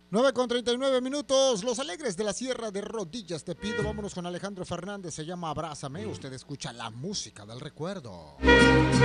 9:39 minutos, Los Alegres de la Sierra de Rodillas te pido. Vámonos con Alejandro Fernández, se llama Abrázame. Usted escucha la música del recuerdo.